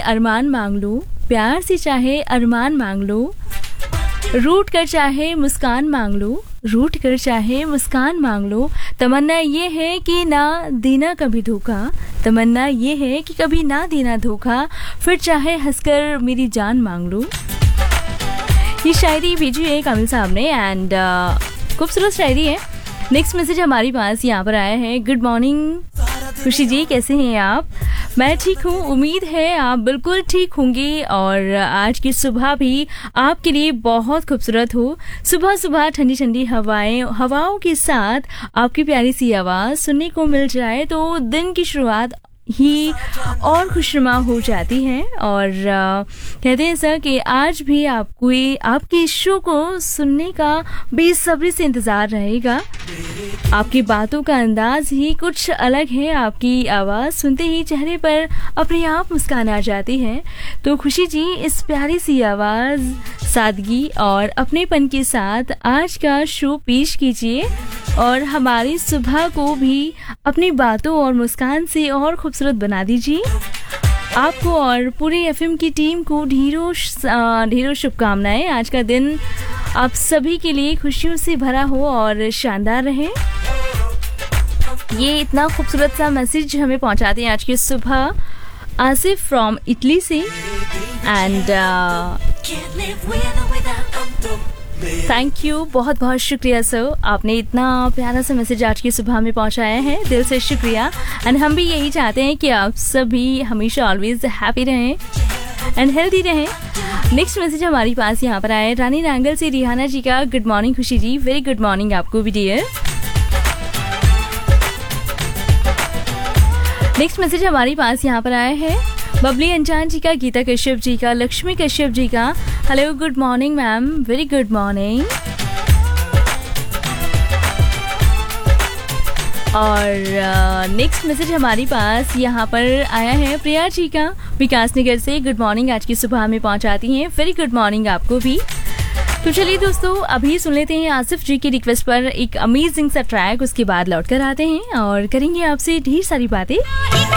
अरमान मांग लो, प्यार से चाहे अरमान मांग लो, रूठ कर चाहे मुस्कान मांग लो, रूठ कर चाहे मुस्कान मांग लो, तमन्ना ये है कि ना देना कभी धोखा, तमन्ना ये है कि कभी ना देना धोखा, फिर चाहे हंसकर मेरी जान मांग लो। ये शायरी भेजी है कामिल साहब ने एंड खूबसूरत शायरी है। नेक्स्ट मैसेज हमारे पास यहाँ पर आया है। गुड मॉर्निंग खुशी जी, कैसे हैं आप? मैं ठीक हूँ, उम्मीद है आप बिल्कुल ठीक होंगे और आज की सुबह भी आपके लिए बहुत खूबसूरत हो। सुबह सुबह ठंडी ठंडी हवाओं के साथ आपकी प्यारी सी आवाज़ सुनने को मिल जाए तो दिन की शुरुआत ही और खुशनुमा हो जाती है। और कहते हैं सर कि आज भी आपकी शो को सुनने का बेसब्री से इंतज़ार रहेगा। आपकी बातों का अंदाज ही कुछ अलग है, आपकी आवाज़ सुनते ही चेहरे पर अपने आप मुस्कान आ जाती है। तो खुशी जी, इस प्यारी सी आवाज़, सादगी और अपनेपन के साथ आज का शो पेश कीजिए और हमारी सुबह को भी अपनी बातों और मुस्कान से और खूबसूरत बना दीजिए। आपको और पूरी एफएम की टीम को ढेरों शुभकामनाएं। आज का दिन आप सभी के लिए खुशियों से भरा हो और शानदार रहे। ये इतना खूबसूरत सा मैसेज हमें पहुंचाते हैं आज की सुबह आसिफ फ्रॉम इटली से एंड थैंक यू, बहुत बहुत शुक्रिया सर, आपने इतना प्यारा सा मैसेज आज की सुबह में पहुंचाया है, दिल से शुक्रिया। एंड हम भी यही चाहते हैं कि आप सभी हमेशा ऑलवेज हैप्पी रहें एंड हेल्दी रहें। नेक्स्ट मैसेज हमारे पास यहाँ पर आया रानी नांगल से रिहाना जी का। गुड मॉर्निंग खुशी जी, वेरी गुड मॉर्निंग आपको भी डियर। नेक्स्ट मैसेज हमारे पास यहाँ पर आया है बबली अंजान जी का, गीता कश्यप जी का, लक्ष्मी कश्यप जी का। Hello good morning ma'am, very good morning. और नेक्स्ट मैसेज हमारे पास यहाँ पर आया है प्रिया जी का, विकास नगर से। गुड मॉर्निंग आज की सुबह में पहुँचाती हैं, वेरी गुड मॉर्निंग आपको भी। तो चलिए दोस्तों, अभी सुन लेते हैं आसिफ जी की रिक्वेस्ट पर एक अमेजिंग सा ट्रैक, उसके बाद लौट कर आते हैं और करेंगे आपसे ढेर सारी बातें।